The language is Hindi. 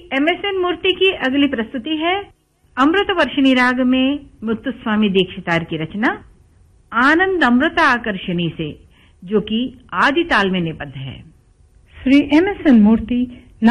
MSN मूर्ति की अगली प्रस्तुति है अमृत वर्षिणी राग में मुत्तुस्वामी दीक्षितार की रचना आनंद अमृत आकर्षणी से, जो कि आदि ताल में निबद्ध है। श्री MSN मूर्ति